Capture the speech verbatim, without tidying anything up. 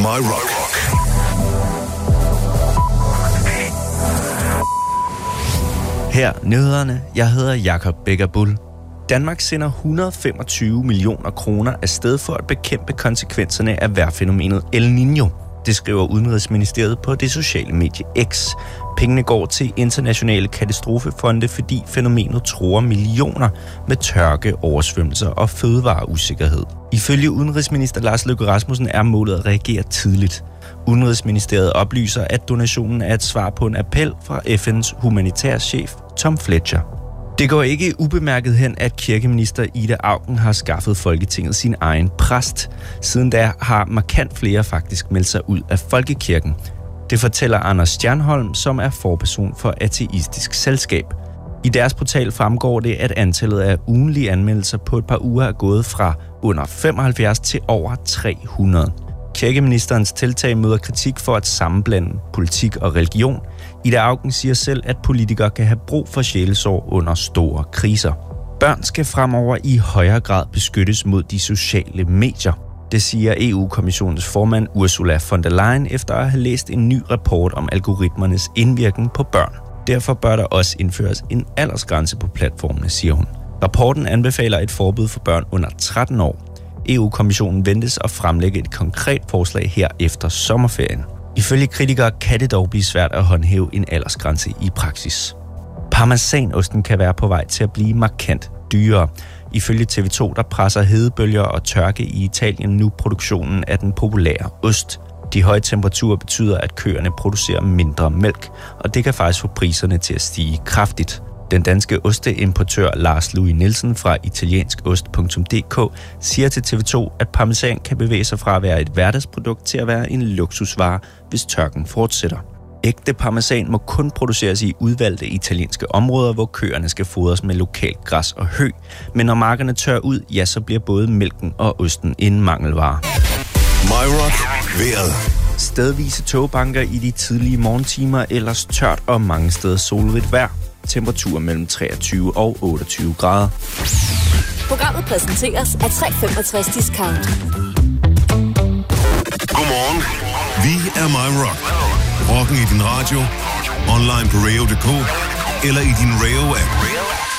My Rock. Her nyhederne. Jeg hedder Jakob Becker-Bull. Danmark sender et hundrede og femogtyve millioner kroner afsted for at bekæmpe konsekvenserne af vejrfænomenet El Niño. Det skriver Udenrigsministeriet på det sociale medie X. Pengene går til internationale katastrofefonde, fordi fænomenet truer millioner med tørke, oversvømmelser og fødevareusikkerhed. Ifølge udenrigsminister Lars Løkke Rasmussen er målet at reagere tidligt. Udenrigsministeriet oplyser, at donationen er et svar på en appel fra F N's humanitære chef Tom Fletcher. Det går ikke ubemærket hen, at kirkeminister Ida Auken har skaffet Folketinget sin egen præst. Siden da har markant flere faktisk meldt sig ud af folkekirken. Det fortæller Anders Stjernholm, som er forperson for Ateistisk Selskab. I deres portal fremgår det, at antallet af ugenlige anmeldelser på et par uger er gået fra under femoghalvfjerds til over tre hundrede. Kirkeministerens tiltag møder kritik for at sammenblande politik og religion. Ida Auken siger selv, at politikere kan have brug for sjælesorg under store kriser. Børn skal fremover i højere grad beskyttes mod de sociale medier. Det siger E U-kommissionens formand Ursula von der Leyen efter at have læst en ny rapport om algoritmernes indvirkning på børn. Derfor bør der også indføres en aldersgrænse på platformene, siger hun. Rapporten anbefaler et forbud for børn under tretten år. E U-kommissionen ventes at fremlægge et konkret forslag her efter sommerferien. Ifølge kritikere kan det dog blive svært at håndhæve en aldersgrænse i praksis. Parmesanosten kan være på vej til at blive markant dyrere. Ifølge T V to, der presser hedebølger og tørke i Italien nu produktionen af den populære ost. De høje temperaturer betyder, at køerne producerer mindre mælk, og det kan faktisk få priserne til at stige kraftigt. Den danske osteimportør Lars Louis Nielsen fra italienskost punktum d k siger til T V to, at parmesan kan bevæge sig fra at være et hverdagsprodukt til at være en luksusvare, hvis tørken fortsætter. Ægte parmesan må kun produceres i udvalgte italienske områder, hvor køerne skal fodres med lokalt græs og hø. Men når markerne tør ud, ja, så bliver både mælken og osten en mangelvare. My Rock. Vejret. Stedvise togbanker i de tidlige morgentimer, ellers tørt og mange steder solrigt vejr. Temperatur mellem treogtyve og otteogtyve grader. Programmet præsenteres af tre femogtres Discount. Godmorgen. Vi er My Rock. Rocken i din radio, online på radio punktum d k eller i din Radio-app.